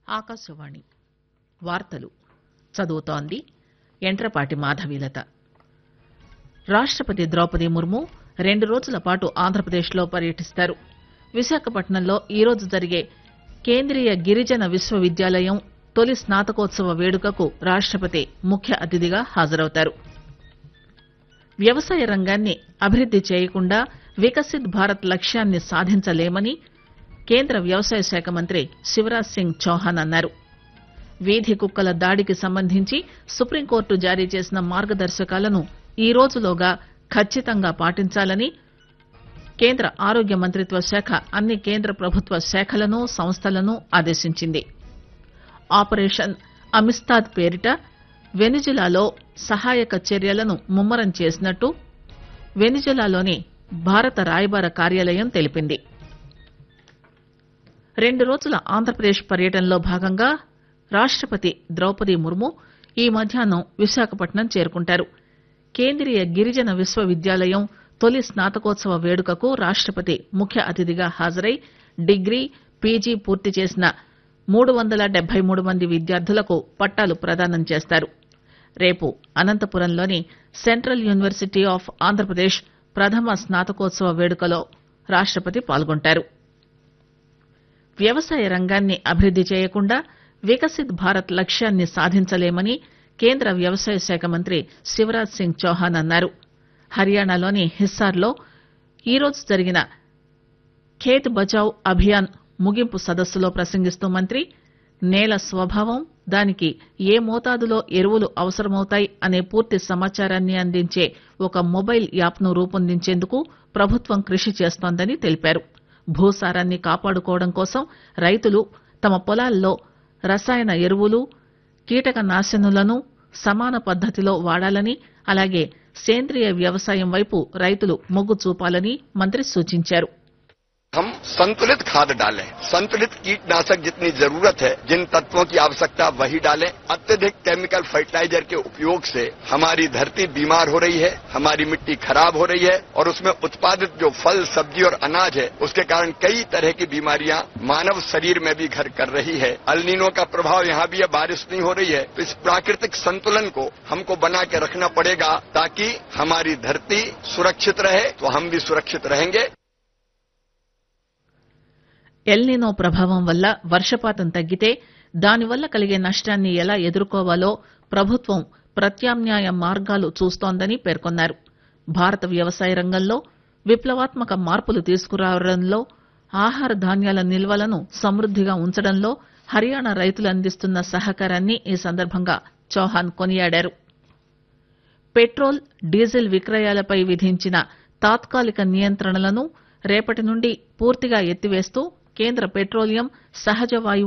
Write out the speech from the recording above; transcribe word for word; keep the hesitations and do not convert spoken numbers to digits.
ఆకాశవాణి వార్తలు చదువుతోంది యంట్రపాటి మాధవీలత. రాష్టపతి ద్రౌపది ముర్ము రెండు రోజుల పాటు ఆంధ్రప్రదేశ్లో పర్యటిస్తారు. విశాఖపట్నంలో ఈరోజు జరిగే కేంద్రీయ గిరిజన విశ్వవిద్యాలయం తొలి స్నాతకోత్సవ వేడుకకు రాష్టపతి ముఖ్య అతిథిగా హాజరవుతారు. వ్యవసాయ రంగాన్ని అభివృద్ది చేయకుండా వికసిత్ భారత్ లక్ష్యాన్ని సాధించలేమని కేంద్ర వ్యవసాయ శాఖ మంత్రి శివరాజ్ సింగ్ చౌహాన్ అన్నారు. వీధి కుక్కల దాడికి సంబంధించి సుప్రీంకోర్టు జారీ చేసిన మార్గదర్శకాలను ఈ రోజులోగా ఖచ్చితంగా పాటించాలని కేంద్ర ఆరోగ్య మంత్రిత్వ శాఖ అన్ని కేంద్ర ప్రభుత్వ శాఖలను సంస్థలను ఆదేశించింది. ఆపరేషన్ అమిస్తాద్ పేరిట వెనిజులాలో సహాయక చర్యలను ముమ్మరం చేసినట్టు వెనిజులాలోని భారత రాయబార కార్యాలయం తెలిపింది. రెండు రోజుల ఆంధ్రప్రదేశ్ పర్యటనలో భాగంగా రాష్టపతి ద్రౌపది ముర్ము ఈ మధ్యాహ్నం విశాఖపట్నం చేరుకుంటారు. కేంద్రీయ గిరిజన విశ్వవిద్యాలయం తొలి స్నాతకోత్సవ వేడుకకు రాష్టపతి ముఖ్య అతిథిగా హాజరై డిగ్రీ పీజీ పూర్తి చేసిన మూడు వందల డెబ్బై మూడు మంది విద్యార్థులకు పట్టాలు ప్రదానం చేస్తారు. రేపు అనంతపురంలోని సెంట్రల్ యూనివర్సిటీ ఆఫ్ ఆంధ్రప్రదేశ్ ప్రథమ స్నాతకోత్సవ వేడుకలో రాష్టపతి పాల్గొంటారు. వ్యవసాయ రంగాన్ని అభివృద్ది చేయకుండా వికసిత్ భారత్ లక్ష్యాన్ని సాధించలేమని కేంద్ర వ్యవసాయ శాఖ మంత్రి శివరాజ్ సింగ్ చౌహాన్ అన్నారు. హర్యానాలోని హిస్సార్లో ఈరోజు జరిగిన ఖేత్ బచావ్ అభియాన్ ముగింపు సదస్సులో ప్రసంగిస్తూ మంత్రి నేల స్వభావం, దానికి ఏ మోతాదులో ఎరువులు అవసరమవుతాయి అనే పూర్తి సమాచారాన్ని అందించే ఒక మొబైల్ యాప్ ను రూపొందించేందుకు ప్రభుత్వం కృషి చేస్తోందని తెలిపారు. భూసారాన్ని కాపాడుకోవడం కోసం రైతులు తమ పొలాల్లో రసాయన ఎరువులు, కీటక నాశనులను సమాన పద్దతిలో వాడాలని, అలాగే సేంద్రియ వ్యవసాయం వైపు రైతులు మొగ్గు చూపాలని మంత్రి సూచించారు. हम संतुलित खाद डालें, संतुलित कीटनाशक जितनी जरूरत है, जिन तत्वों की आवश्यकता वही डालें. अत्यधिक केमिकल फर्टिलाइजर के उपयोग से हमारी धरती बीमार हो रही है, हमारी मिट्टी खराब हो रही है और उसमें उत्पादित जो फल, सब्जी और अनाज है उसके कारण कई तरह की बीमारियां मानव शरीर में भी घर कर रही है. अल्नीनो का प्रभाव यहाँ भी है, बारिश नहीं हो रही है, तो इस प्राकृतिक संतुलन को हमको बना के रखना पड़ेगा ताकि हमारी धरती सुरक्षित रहे तो हम भी सुरक्षित रहेंगे. ఎల్నినో ప్రభావం వల్ల వర్షపాతం తగ్గితే దానివల్ల కలిగే నష్టాన్ని ఎలా ఎదుర్కోవాలో ప్రభుత్వం ప్రత్యామ్నాయ మార్గాలు చూస్తోందని పేర్కొన్నారు. భారత వ్యవసాయ రంగంలో విప్లవాత్మక మార్పులు తీసుకురావడంలో, ఆహార ధాన్యాల నిల్వలను సమృద్దిగా ఉంచడంలో హర్యానా రైతులు అందిస్తున్న సహకారాన్ని ఈ సందర్భంగా చౌహాన్ కొనియాడారు. పెట్రోల్, డీజిల్ విక్రయాలపై విధించిన తాత్కాలిక నియంత్రణలను రేపటి నుండి పూర్తిగా ఎత్తివేస్తూ కేంద్ర పెట్రోలియం, సహజ వాయువు